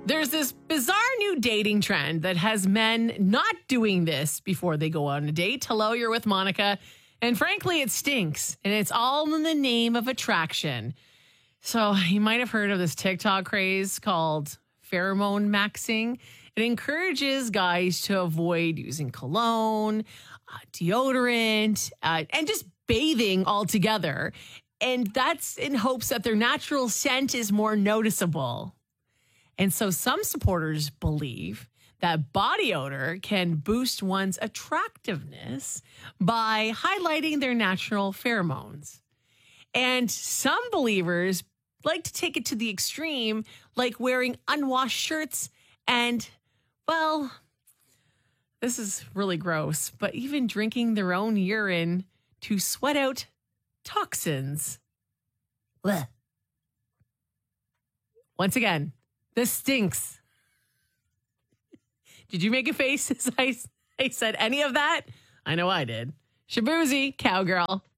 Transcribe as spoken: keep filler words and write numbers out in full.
There's this bizarre new dating trend that has men not doing this before they go on a date. Hello, you're with Monica. And frankly, it stinks. And it's all in the name of attraction. So you might have heard of this TikTok craze called pheromone maxing. It encourages guys to avoid using cologne, uh, deodorant, uh, and just bathing altogether. And that's in hopes that their natural scent is more noticeable. And so some supporters believe that body odor can boost one's attractiveness by highlighting their natural pheromones. And some believers like to take it to the extreme, like wearing unwashed shirts and, well, this is really gross, but even drinking their own urine to sweat out toxins. Blech. Once again, this stinks. Did you make a face as I, I said any of that? I know I did. Shabuzi, cowgirl.